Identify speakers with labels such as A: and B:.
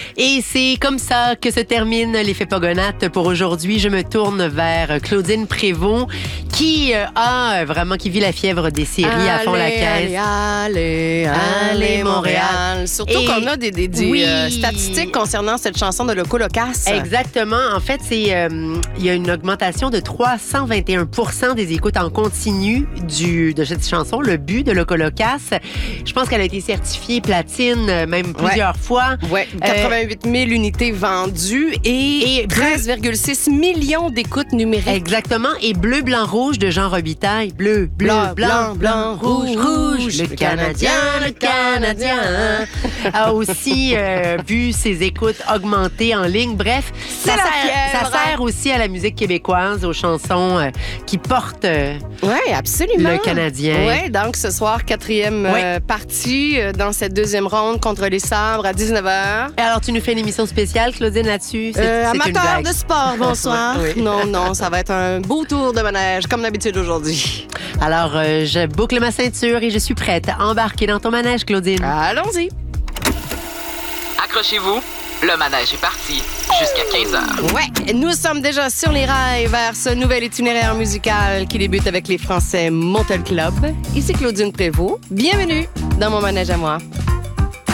A: Et c'est comme ça que se termine l'effet Pogonatte pour aujourd'hui. Je me tourne vers Claudine Prévost qui qui vit la fièvre des séries à fond la caisse.
B: Allez, Montréal. Surtout qu'on a des statistiques concernant cette chanson de Loco Locass.
A: Exactement. En fait, il y a une augmentation de 321 % des écoutes en continu de cette chanson, Le But de Loco Locass. Je pense qu'elle a été certifiée platine même plusieurs fois.
B: Oui, 88 000 unités vendues et 13,6 millions d'écoutes numériques.
A: Exactement. Et Bleu, Blanc, Rouge de Jean Robitaille. Bleu, blanc, rouge, rouge. Le Canadien a aussi vu ses écoutes augmenter en ligne. Bref, ça sert aussi à la musique québécoise, aux chansons qui portent
B: absolument.
A: Le Canadien.
B: Oui, donc ce soir, 4e partie dans cette deuxième ronde contre les Sabres à 19h.
A: Et alors, tu nous fais une émission spéciale, Claudine, là-dessus?
B: Amateur de sport, bonsoir. Oui. Non, ça va être un beau tour de manège, comme d'habitude aujourd'hui.
A: Alors, je boucle ma ceinture et je suis prête à embarquer dans ton manège, Claudine.
B: Allons-y.
C: Accrochez-vous, le manège est parti jusqu'à 15h.
B: Ouais, nous sommes déjà sur les rails vers ce nouvel itinéraire musical qui débute avec les Français Motel Club. Ici Claudine Prévost. Bienvenue dans mon manège à moi.